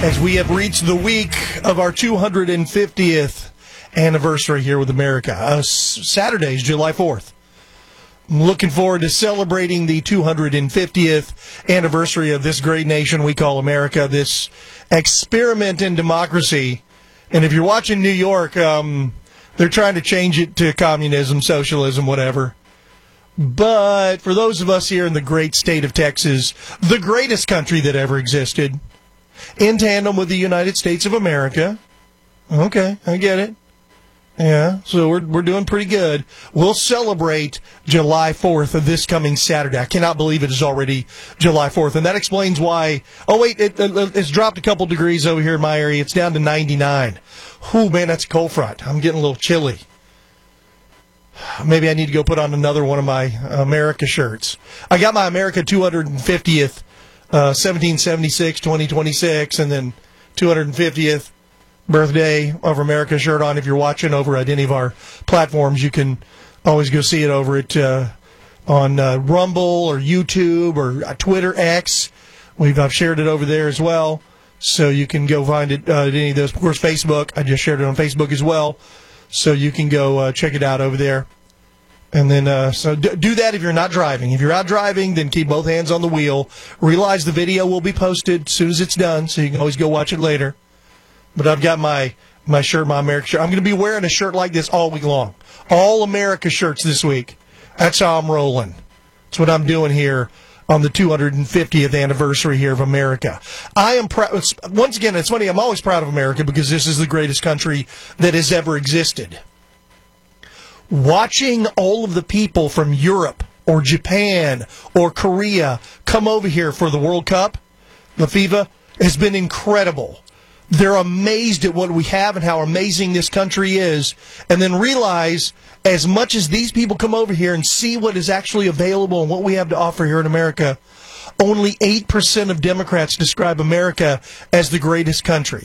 as we have reached the week of our 250th anniversary here with America. Saturday is July 4th. I'm looking forward to celebrating the 250th anniversary of this great nation we call America, this experiment in democracy. And if you're watching New York, they're trying to change it to communism, socialism, whatever. But for those of us here in the great state of Texas, the greatest country that ever existed, in tandem with the United States of America. Okay, I get it. Yeah, so we're doing pretty good. We'll celebrate July 4th of this coming Saturday. I cannot believe it is already July 4th, and that explains why. Oh, wait, it's dropped a couple degrees over here in my area. It's down to 99. Whew, man, that's a cold front. I'm getting a little chilly. Maybe I need to go put on another one of my America shirts. I got my America 250th, 1776, 2026, and then 250th birthday of America shirt on. If you're watching over at any of our platforms, you can always go see it over at on Rumble or YouTube or Twitter X. I've shared it over there as well, so you can go find it at any of those. Of course, Facebook. I just shared it on Facebook as well, so you can go check it out over there. And then, so do that if you're not driving. If you're out driving, then keep both hands on the wheel. Realize the video will be posted as soon as it's done, so you can always go watch it later. But I've got my shirt, my America shirt. I'm going to be wearing a shirt like this all week long. All America shirts this week. That's how I'm rolling. That's what I'm doing here on the 250th anniversary here of America. I am proud. Once again, it's funny, I'm always proud of America because this is the greatest country that has ever existed. Watching all of the people from Europe or Japan or Korea come over here for the World Cup, the FIFA, has been incredible. They're amazed at what we have and how amazing this country is, and then realize as much as these people come over here and see what is actually available and what we have to offer here in America, only 8% of Democrats describe America as the greatest country.